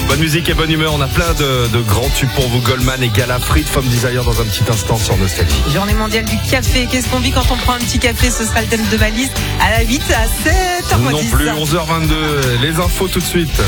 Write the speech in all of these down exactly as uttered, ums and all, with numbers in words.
Bonne musique et bonne humeur. On a plein de, de grands tubes pour vous. Goldman et Gala, Frites, From Desire dans un petit instant sur Nostalgie. Journée mondiale du café. Qu'est-ce qu'on vit quand on prend un petit café? Ce sera le thème de valise à la huit à sept heures dix. Non plus, onze heures vingt-deux. Les infos tout de suite.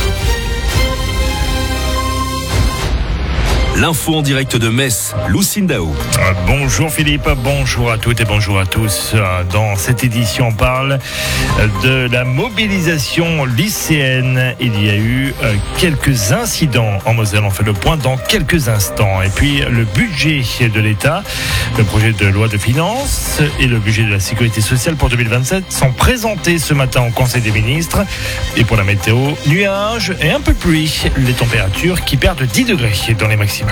L'info en direct de Metz, Lucindao. Bonjour Philippe, bonjour à toutes et bonjour à tous. Dans cette édition, on parle de la mobilisation lycéenne. Il y a eu quelques incidents en Moselle. On fait le point dans quelques instants. Et puis le budget de l'État, le projet de loi de finances et le budget de la sécurité sociale pour deux mille vingt-sept sont présentés ce matin au Conseil des ministres. Et pour la météo, nuages et un peu de pluie. Les températures qui perdent dix degrés dans les maximales.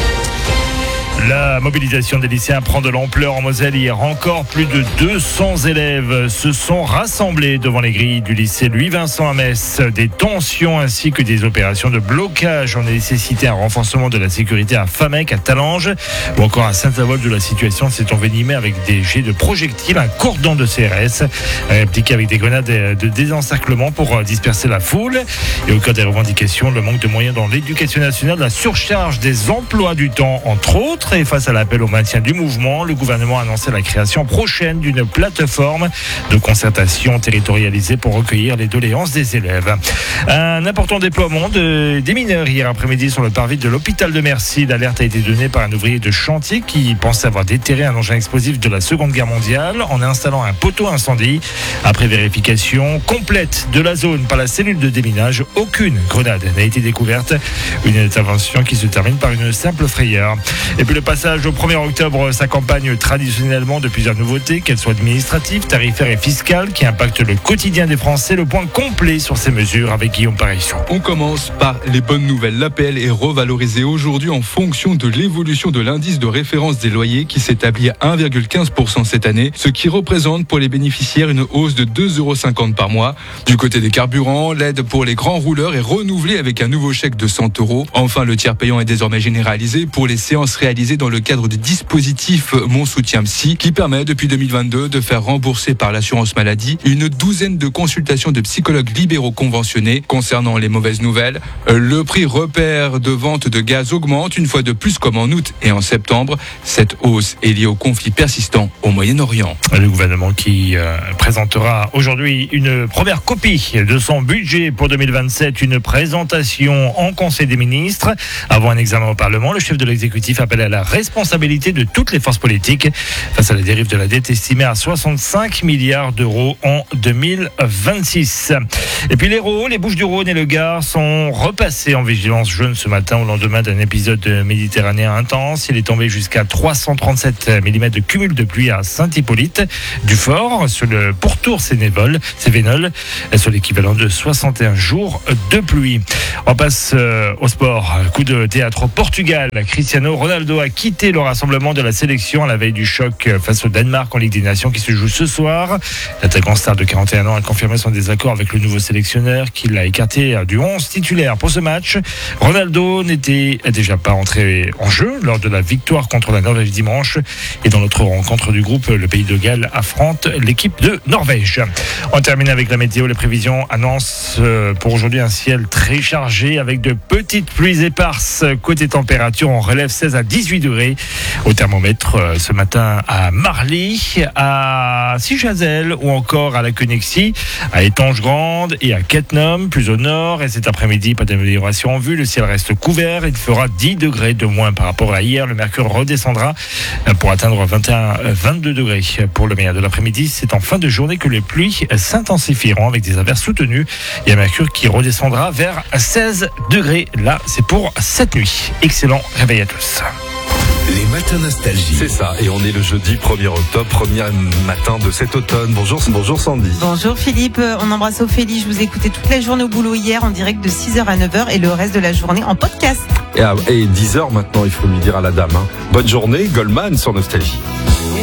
La mobilisation des lycéens prend de l'ampleur en Moselle. Hier encore, plus de deux cents élèves se sont rassemblés devant les grilles du lycée Louis-Vincent à Metz. Des tensions ainsi que des opérations de blocage ont nécessité un renforcement de la sécurité à Famec, à Talange ou encore à Saint-Avold où la situation s'est envenimée avec des jets de projectiles, un cordon de C R S appliqué avec des grenades de désencerclement pour disperser la foule. Et au cas des revendications, le manque de moyens dans l'éducation nationale, la surcharge des emplois du temps entre autres. Et face à l'appel au maintien du mouvement, le gouvernement a annoncé la création prochaine d'une plateforme de concertation territorialisée pour recueillir les doléances des élèves. Un important déploiement de, des mineurs hier après-midi sur le parvis de l'hôpital de Mercy. L'alerte a été donnée par un ouvrier de chantier qui pensait avoir déterré un engin explosif de la Seconde Guerre mondiale en installant un poteau incendie. Après vérification complète de la zone par la cellule de déminage, aucune grenade n'a été découverte. Une intervention qui se termine par une simple frayeur. Et puis le passage au premier octobre s'accompagne traditionnellement de plusieurs nouveautés, qu'elles soient administratives, tarifaires et fiscales, qui impactent le quotidien des Français. Le point complet sur ces mesures avec Guillaume Parisson. On commence par les bonnes nouvelles. L'A P L est revalorisée aujourd'hui en fonction de l'évolution de l'indice de référence des loyers qui s'établit à un virgule quinze pour cent cette année, ce qui représente pour les bénéficiaires une hausse de deux euros cinquante par mois. Du côté des carburants, l'aide pour les grands rouleurs est renouvelée avec un nouveau chèque de cent euros. Enfin, le tiers payant est désormais généralisé pour les séances réalisées dans le cadre du dispositif Mon Soutien Psy qui permet depuis deux mille vingt-deux de faire rembourser par l'assurance maladie une douzaine de consultations de psychologues libéraux conventionnés. Concernant les mauvaises nouvelles, le prix repère de vente de gaz augmente une fois de plus comme en août et en septembre. Cette hausse est liée au conflit persistant au Moyen-Orient. Le gouvernement qui euh, présentera aujourd'hui une première copie de son budget pour deux mille vingt-sept, une présentation en Conseil des ministres. Avant un examen au Parlement, le chef de l'exécutif appelle à la responsabilité de toutes les forces politiques face à la dérive de la dette estimée à soixante-cinq milliards d'euros en deux mille vingt-six. Et puis l'Hérault, les Bouches-du-Rhône et le Gard sont repassés en vigilance jaune ce matin au lendemain d'un épisode méditerranéen intense. Il est tombé jusqu'à trois cent trente-sept millimètres de cumul de pluie à Saint-Hippolyte du Fort sur le pourtour Sénévol, Cévenol, sur l'équivalent de soixante et un jours de pluie. On passe au sport. Coup de théâtre au Portugal. Cristiano Ronaldo a quitté le rassemblement de la sélection à la veille du choc face au Danemark en Ligue des Nations qui se joue ce soir. L'attaquant star de quarante et un ans a confirmé son désaccord avec le nouveau sélectionneur qui l'a écarté du onze titulaire pour ce match. Ronaldo n'était déjà pas entré en jeu lors de la victoire contre la Norvège dimanche. Et dans notre rencontre du groupe, le pays de Galles affronte l'équipe de Norvège. On termine avec la météo. Les prévisions annoncent pour aujourd'hui un ciel très chargé avec de petites pluies éparses. Côté température, on relève seize à dix-huit degrés au thermomètre ce matin à Marly, à Sichazel ou encore à la Connexie, à Étanges-Grande et à Quettenham, plus au nord. Et cet après-midi, pas d'amélioration en vue. Le ciel reste couvert. Il fera dix degrés de moins par rapport à hier. Le mercure redescendra pour atteindre vingt et un à vingt-deux degrés pour le meilleur de l'après-midi. C'est en fin de journée que les pluies s'intensifieront avec des averses soutenues. Il y a un mercure qui redescendra vers seize degrés. Là, c'est pour cette nuit. Excellent réveil à tous. Les matins nostalgie. C'est ça, et on est le jeudi premier octobre, premier matin de cet automne. Bonjour, bonjour Sandy. Bonjour Philippe, on embrasse Ophélie. Je vous ai écouté toute la journée au boulot hier en direct de six heures à neuf heures et le reste de la journée en podcast. Et, à, et dix heures maintenant, il faut lui dire à la dame. Hein. Bonne journée, Goldman sur Nostalgie.